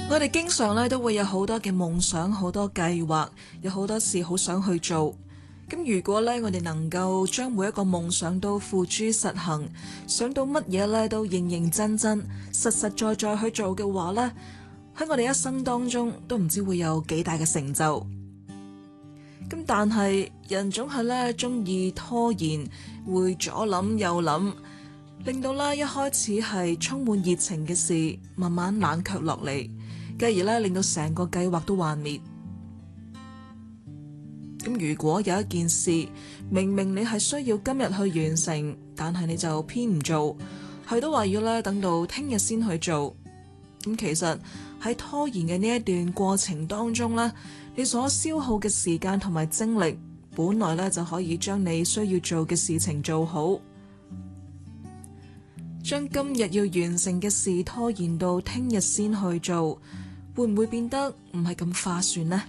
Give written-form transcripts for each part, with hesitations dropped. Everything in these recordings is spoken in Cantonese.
我哋經常咧都會有好多嘅夢想、好多計劃，有好多事好想去做。咁如果咧我哋能夠將每一個夢想都付諸實行，想到乜嘢咧都認認真真、實實在在去做嘅話咧，喺我哋一生當中都唔知會有幾大嘅成就。咁但係人總係咧中意拖延，會左諗右諗，令到咧一開始係充滿熱情嘅事，慢慢冷卻落嚟，繼而咧令到成個計劃都幻滅。咁如果有一件事明明你係需要今日去完成，但係你就偏唔做，係都話要咧等到聽日先去做。咁其實喺拖延嘅呢一段過程當中咧，你所消耗嘅時間同埋精力，本來咧就可以將你需要做嘅事情做好。將今日要完成嘅事拖延到聽日先去做，會唔會變得唔係咁划算呢？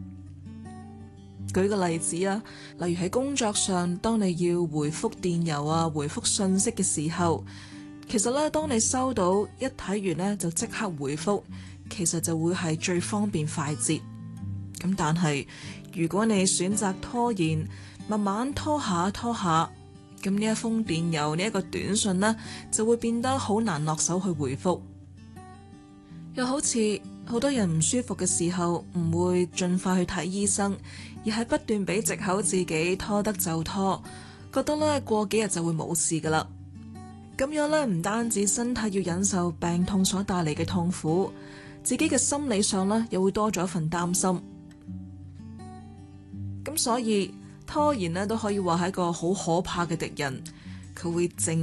舉個例子啊，例如喺工作上，當你要回覆電郵啊、回覆信息嘅時候，其實咧，當你收到一睇完呢就即刻回覆，其實就會係最方便快捷。咁但係如果你選擇拖延，慢慢拖下拖下，咁呢一封電郵、呢一個短信呢，就會變得好難落手去回覆。又好似好多人唔舒服嘅時候，唔會盡快去睇醫生，而係不斷俾藉口自己拖得就拖，覺得咧過幾日就會冇事噶啦。咁樣咧唔單止身體要忍受病痛所帶嚟嘅痛苦，自己嘅心理上咧又會多咗一份擔心。咁所以拖延咧都可以話係一個好可怕嘅敵人，佢會靜